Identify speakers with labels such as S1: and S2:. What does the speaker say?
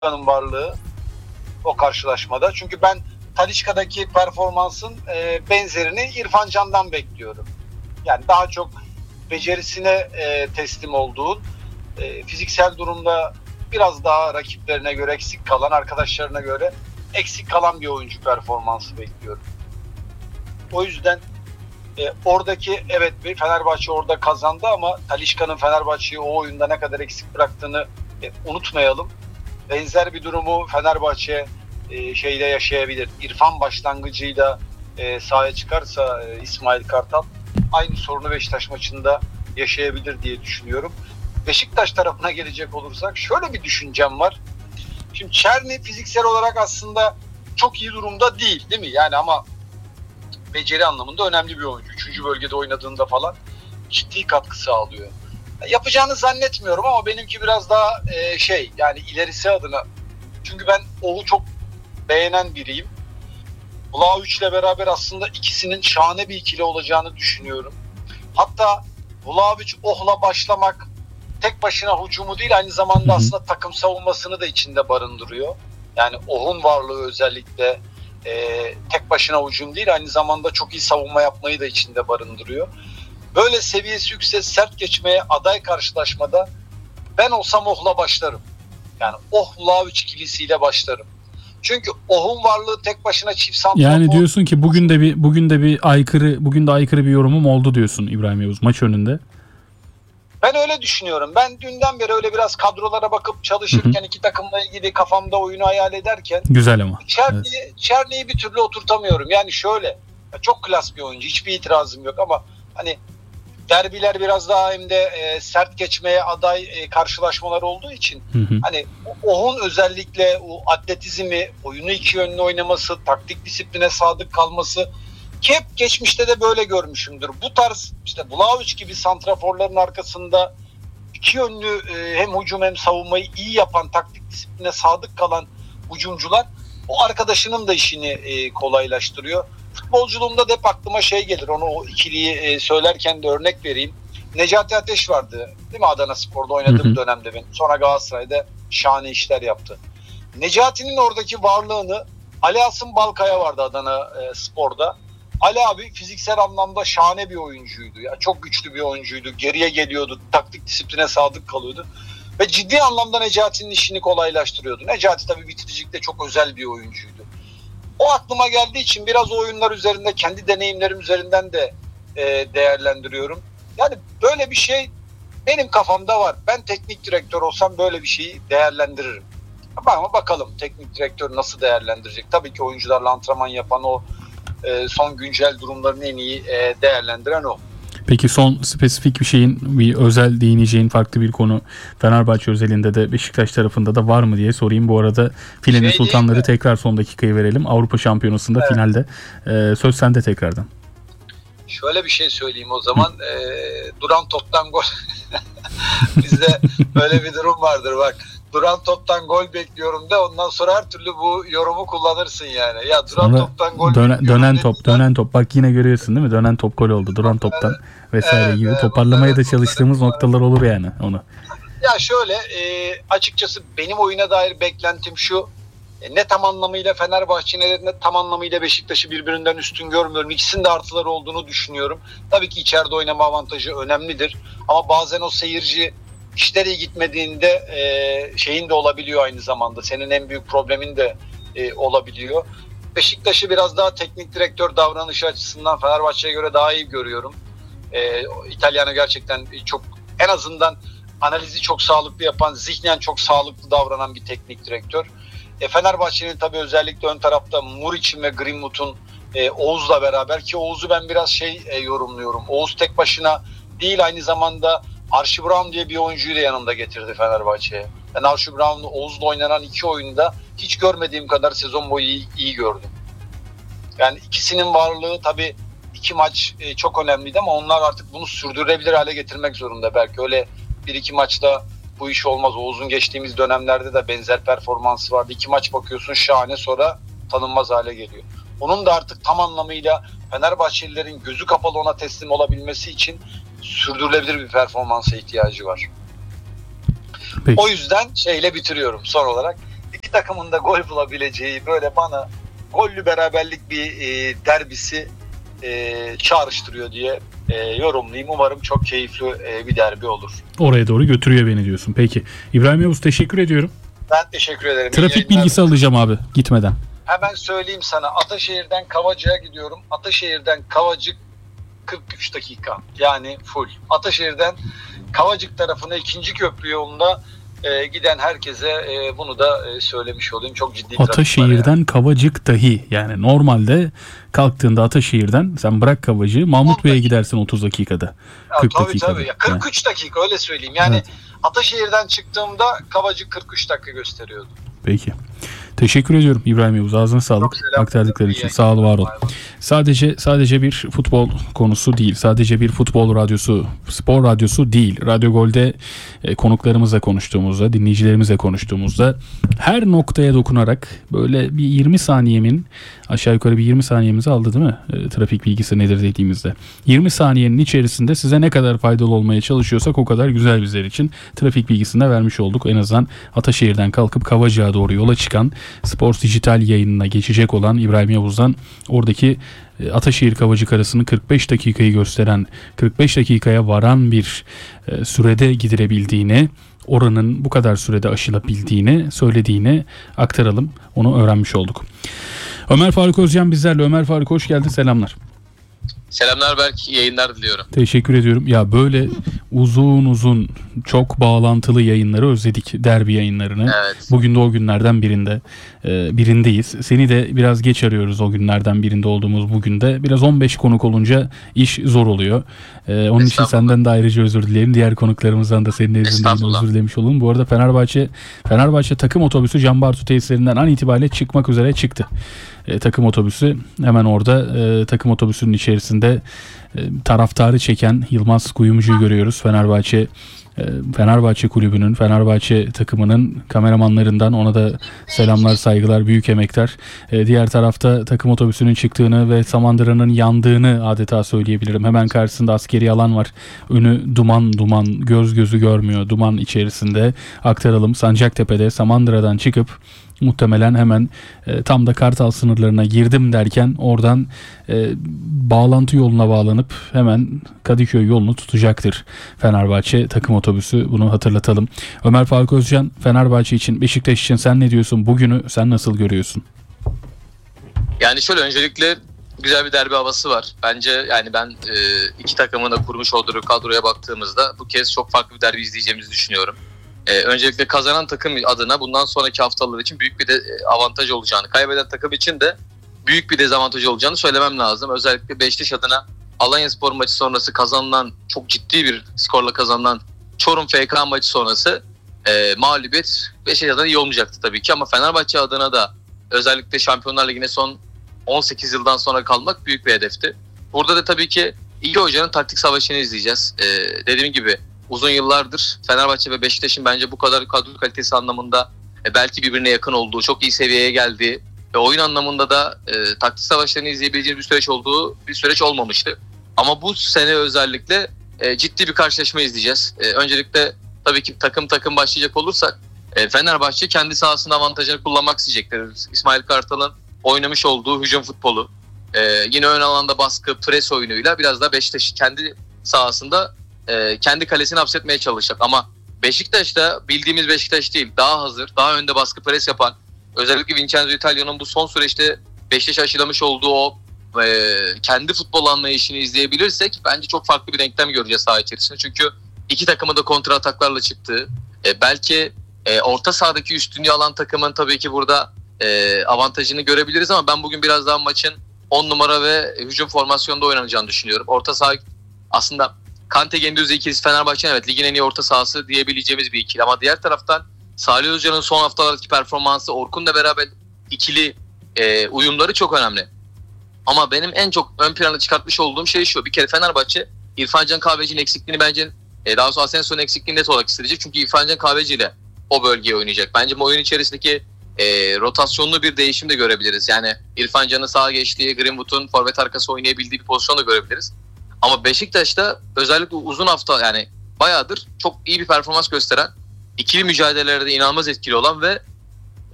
S1: Talisca'nın varlığı o karşılaşmada. Çünkü ben Talisca'daki performansın benzerini İrfan Can'dan bekliyorum. Yani daha çok becerisine teslim olduğun, fiziksel durumda biraz daha rakiplerine göre eksik kalan, arkadaşlarına göre eksik kalan bir oyuncu performansı bekliyorum. O yüzden oradaki evet bir Fenerbahçe orada kazandı ama Talisca'nın Fenerbahçe'yi o oyunda ne kadar eksik bıraktığını unutmayalım. Benzer bir durumu Fenerbahçe şeyde yaşayabilir. İrfan başlangıcıyla sahaya çıkarsa İsmail Kartal aynı sorunu Beşiktaş maçında yaşayabilir diye düşünüyorum. Beşiktaş tarafına gelecek olursak şöyle bir düşüncem var. Şimdi Çerni fiziksel olarak aslında çok iyi durumda değil mi? Yani ama beceri anlamında önemli bir oyuncu. 3. bölgede oynadığında falan ciddi katkı sağlıyor. Yapacağını zannetmiyorum ama benimki biraz daha yani ilerisi adına. Çünkü ben Oh'u çok beğenen biriyim. Vlahovic ile beraber aslında ikisinin şahane bir ikili olacağını düşünüyorum. Hatta Vlahovic Oh'la başlamak tek başına hücumu değil, aynı zamanda aslında takım savunmasını da içinde barındırıyor. Yani Oh'un varlığı özellikle tek başına hücum değil, aynı zamanda çok iyi savunma yapmayı da içinde barındırıyor. Böyle seviyesi yüksek, sert geçmeye aday karşılaşmada ben olsam Oh'la başlarım. Yani Vlahovic ikilisiyle başlarım. Çünkü Oh'un varlığı tek başına çift santrafor.
S2: Yani diyorsun ki bugün de aykırı bir yorumum oldu diyorsun İbrahim Yavuz maç önünde.
S1: Ben öyle düşünüyorum. Ben dünden beri öyle biraz kadrolara bakıp çalışırken, iki takımla ilgili kafamda oyunu hayal ederken
S2: güzel ama.
S1: Çerni'yi bir türlü oturtamıyorum. Yani şöyle, çok klas bir oyuncu, hiçbir itirazım yok ama hani derbiler biraz daha hem de sert geçmeye aday karşılaşmalar olduğu için hani Oh'un özellikle o atletizmi, oyunu iki yönlü oynaması, taktik disipline sadık kalması ki hep geçmişte de böyle görmüşümdür. Bu tarz işte Vlahovic gibi santraforların arkasında iki yönlü hem hücum hem savunmayı iyi yapan, taktik disipline sadık kalan hücumcular o arkadaşının da işini kolaylaştırıyor. Futbolculuğumda da hep aklıma şey gelir. Onu o ikiliyi söylerken de örnek vereyim. Necati Ateş vardı değil mi, Adanaspor'da oynadığım dönemde benim. Sonra Galatasaray'da şahane işler yaptı. Necati'nin oradaki varlığını Ali Asım Balkaya vardı Adana Spor'da. Ali abi fiziksel anlamda şahane bir oyuncuydu. Ya çok güçlü bir oyuncuydu. Geriye geliyordu. Taktik disipline sadık kalıyordu. Ve ciddi anlamda Necati'nin işini kolaylaştırıyordu. Necati tabii bitiricilikte çok özel bir oyuncuydu. O aklıma geldiği için biraz o oyunlar üzerinde, kendi deneyimlerim üzerinden de değerlendiriyorum. Yani böyle bir şey benim kafamda var. Ben teknik direktör olsam böyle bir şeyi değerlendiririm. Ama bakalım teknik direktör nasıl değerlendirecek? Tabii ki oyuncularla antrenman yapan o, son güncel durumlarını en iyi değerlendiren o.
S2: Peki son spesifik bir özel değineceğin farklı bir konu Fenerbahçe özelinde de Beşiktaş tarafında da var mı diye sorayım. Bu arada Filenin Sultanları tekrar son dakikayı verelim. Avrupa Şampiyonası'nda finalde. Söz sende tekrardan.
S1: Şöyle bir şey söyleyeyim o zaman. Duran toptan gol. Bizde böyle bir durum vardır bak. Duran toptan gol bekliyorum de ondan sonra her türlü bu yorumu kullanırsın yani. Ya duran sonra toptan gol
S2: dönen top. Bak yine görüyorsun değil mi? Dönen top gol oldu. Duran toptan vesaire gibi toparlamaya da çalıştığımız noktalar olur yani onu.
S1: Ya şöyle açıkçası benim oyuna dair beklentim şu. Ne tam anlamıyla Fenerbahçe'nin ne tam anlamıyla Beşiktaş'ı birbirinden üstün görmüyorum. İkisinin de artıları olduğunu düşünüyorum. Tabii ki içeride oynama avantajı önemlidir. Ama bazen o seyirci işler iyi gitmediğinde şeyin de olabiliyor aynı zamanda. Senin en büyük problemin de olabiliyor. Beşiktaş'ı biraz daha teknik direktör davranışı açısından Fenerbahçe'ye göre daha iyi görüyorum. İtalyan'a gerçekten çok, en azından analizi çok sağlıklı yapan, zihnen çok sağlıklı davranan bir teknik direktör. Fenerbahçe'nin tabii özellikle ön tarafta Muriç'in ve Greenwood'un Oğuz'la beraber, ki Oğuz'u ben biraz yorumluyorum. Oğuz tek başına değil, aynı zamanda Archie Brown diye bir oyuncuyu da yanında getirdi Fenerbahçe'ye. Ben Archie Brown'la Oğuz'la oynanan iki oyunda hiç görmediğim kadar sezon boyu iyi gördüm. Yani ikisinin varlığı tabii iki maç çok önemliydi ama onlar artık bunu sürdürülebilir hale getirmek zorunda. Belki öyle bir iki maçta bu iş olmaz. Oğuz'un geçtiğimiz dönemlerde de benzer performansı vardı. 2 maç bakıyorsun şahane, sonra tanınmaz hale geliyor. Onun da artık tam anlamıyla Fenerbahçelilerin gözü kapalı ona teslim olabilmesi için sürdürülebilir bir performansa ihtiyacı var. Peki. O yüzden bitiriyorum son olarak. iki takımın da gol bulabileceği böyle bana gollü beraberlik bir derbisi çağrıştırıyor diye yorumlayayım. Umarım çok keyifli bir derbi olur.
S2: Oraya doğru götürüyor beni diyorsun. Peki. İbrahim Yavuz, teşekkür ediyorum.
S1: Ben teşekkür ederim.
S2: Trafik bilgisi alacağım abi gitmeden.
S1: Hemen söyleyeyim sana. Ataşehir'den Kavacık'a gidiyorum. Ataşehir'den Kavacık 43 dakika. Yani full. Ataşehir'den Kavacık tarafına 2. köprü yolunda giden herkese bunu da söylemiş olayım. Çok ciddi trafik var
S2: Ataşehir'den
S1: yani.
S2: Kavacık dahi. Yani normalde kalktığında Ataşehir'den sen bırak Kavacık'ı, Mahmut Bey'e gidersin 30 dakikada. 40
S1: tabii,
S2: dakikada.
S1: tabii. Ya 43 dakika öyle söyleyeyim. Yani
S2: Evet.
S1: Ataşehir'den çıktığımda Kavacık 43 dakika gösteriyordu.
S2: Peki. Teşekkür ediyorum İbrahim Yavuz. Ağzına sağlık.
S1: selam.
S2: Aktardıkları
S1: İyi
S2: için. Sağ ol, var ol.
S1: Bay bay.
S2: Sadece bir futbol konusu değil. Sadece bir futbol radyosu, spor radyosu değil. Radyo Gol'de konuklarımızla konuştuğumuzda, dinleyicilerimizle konuştuğumuzda her noktaya dokunarak böyle bir 20 saniyemin, aşağı yukarı bir 20 saniyemizi aldı değil mi? Trafik bilgisi nedir dediğimizde. 20 saniyenin içerisinde size ne kadar faydalı olmaya çalışıyorsak o kadar güzel bizler için. Trafik bilgisini de vermiş olduk. En azından Ataşehir'den kalkıp Kavacık'a doğru yola çıkan Sports Dijital yayınına geçecek olan İbrahim Yavuz'dan oradaki Ataşehir Kavacık arasını 45 dakikayı gösteren, 45 dakikaya varan bir sürede gidilebildiğini, oranın bu kadar sürede aşılabildiğini söylediğini aktaralım. Onu öğrenmiş olduk. Ömer Faruk Özcan bizlerle. Ömer Faruk, hoş geldin. Selamlar.
S3: Selamlar Berk, iyi yayınlar diliyorum.
S2: Teşekkür ediyorum. Ya böyle uzun çok bağlantılı yayınları özledik. Derbi yayınlarını.
S3: Evet.
S2: Bugün de o günlerden birindeyiz. Seni de biraz geç arıyoruz o günlerden birinde olduğumuz bugün de. Biraz 15 konuk olunca iş zor oluyor. Onun için senden de ayrıca özür dilerim. Diğer konuklarımızdan da senin nezdinde özür dilemiş olalım. Bu arada Fenerbahçe takım otobüsü Can Bartu tesislerinden an itibariyle çıkmak üzere çıktı. Takım otobüsü hemen orada, takım otobüsünün içerisinde taraftarı çeken Yılmaz Kuyumcu'yu görüyoruz. Fenerbahçe kulübünün, Fenerbahçe takımının kameramanlarından, ona da selamlar, saygılar, büyük emekler. Diğer tarafta takım otobüsünün çıktığını ve Samandıra'nın yandığını adeta söyleyebilirim. Hemen karşısında askeri alan var. Önü duman, göz gözü görmüyor. Duman içerisinde aktaralım. Sancaktepe'de Samandıra'dan çıkıp muhtemelen hemen tam da Kartal sınırlarına girdim derken oradan bağlantı yoluna bağlanıp hemen Kadıköy yolunu tutacaktır Fenerbahçe takım otobüsü. Bunu hatırlatalım. Ömer Faruk Özcan, Fenerbahçe için, Beşiktaş için sen ne diyorsun? Bugünü sen nasıl görüyorsun?
S3: Yani şöyle, öncelikle güzel bir derbi havası var. Bence yani ben iki takımın da kurmuş olduğu kadroya baktığımızda bu kez çok farklı bir derbi izleyeceğimizi düşünüyorum. Öncelikle kazanan takım adına bundan sonraki haftalar için büyük bir de avantaj olacağını, kaybeden takım için de büyük bir dezavantaj olacağını söylemem lazım. Özellikle Beşiktaş adına Alanyaspor maçı sonrası kazanılan, çok ciddi bir skorla kazanılan Çorum FK maçı sonrası mağlubiyet Beşiktaş adına iyi olmayacaktı tabii ki, ama Fenerbahçe adına da özellikle Şampiyonlar Ligi'ne son 18 yıldan sonra kalmak büyük bir hedefti. Burada da tabii ki iki hocanın taktik savaşını izleyeceğiz. Dediğim gibi uzun yıllardır Fenerbahçe ve Beşiktaş'ın bence bu kadar kadro kalitesi anlamında belki birbirine yakın olduğu, çok iyi seviyeye geldiği ve oyun anlamında da taktik savaşlarını izleyebileceğimiz bir süreç olmamıştı. Ama bu sene özellikle ciddi bir karşılaşma izleyeceğiz. Öncelikle tabii ki takım başlayacak olursak Fenerbahçe kendi sahasının avantajını kullanmak isteyecektir. İsmail Kartal'ın oynamış olduğu hücum futbolu, yine ön alanda baskı, pres oyunuyla biraz da Beşiktaş'ı kendi sahasında kendi kalesini hapsetmeye çalışacak. Ama Beşiktaş da bildiğimiz Beşiktaş değil. Daha hazır, daha önde baskı pres yapan, özellikle Vincenzo Italiano'nun bu son süreçte Beşiktaş'a aşılamış olduğu o kendi futbol anlayışını izleyebilirsek bence çok farklı bir denklem göreceğiz saha içerisinde. Çünkü iki takımın da kontra ataklarla çıktığı, belki orta sahadaki üstünlüğü alan takımın tabii ki burada avantajını görebiliriz, ama ben bugün biraz daha maçın 10 numara ve hücum formasyonda oynanacağını düşünüyorum. Orta saha aslında Kante Gündüz ikilisi Fenerbahçe'nin evet ligin en iyi orta sahası diyebileceğimiz bir ikili, ama diğer taraftan Salih Özcan'ın son haftalardaki performansı, Orkun'la beraber ikili uyumları çok önemli. Ama benim en çok ön plana çıkartmış olduğum şey şu: bir kere Fenerbahçe İrfan Can Kahveci'nin eksikliğini bence daha sonra Asensio'nun eksikliğini net olarak hissedecek. Çünkü İrfan Can Kahveci ile o bölgeye oynayacak. Bence bu oyun içerisindeki rotasyonlu bir değişim de görebiliriz. Yani İrfan Can'ın sağa geçtiği, Greenwood'un forvet arkası oynayabildiği bir pozisyon da görebiliriz. Ama Beşiktaş'ta özellikle uzun hafta, yani bayağıdır çok iyi bir performans gösteren, ikili mücadelelerde inanılmaz etkili olan ve